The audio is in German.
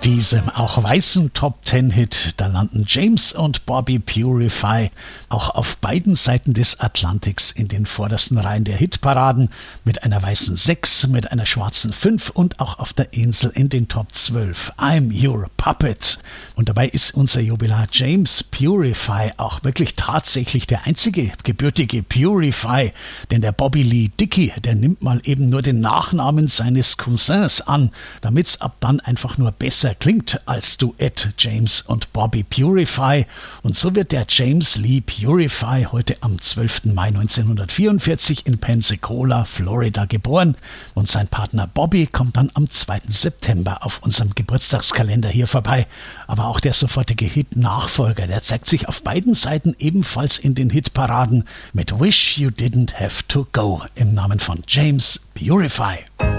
Mit diesem auch weißen Top-10-Hit, da landen James und Bobby Purify auch auf beiden Seiten des Atlantiks in den vordersten Reihen der Hitparaden mit einer weißen 6, mit einer schwarzen 5 und auch auf der Insel in den Top 12. I'm Your Puppet. Und dabei ist unser Jubilar James Purify auch wirklich tatsächlich der einzige gebürtige Purify, denn der Bobby Lee Dickey, der nimmt mal eben nur den Nachnamen seines Cousins an, damit's ab dann einfach nur besser klingt als Duett James und Bobby Purify. Und so wird der James Lee Purify heute am 12. Mai 1944 in Pensacola, Florida geboren. Und sein Partner Bobby kommt dann am 2. September auf unserem Geburtstagskalender hier vorbei. Aber auch der sofortige Hit-Nachfolger, der zeigt sich auf beiden Seiten ebenfalls in den Hitparaden mit Wish You Didn't Have to Go im Namen von James Purify.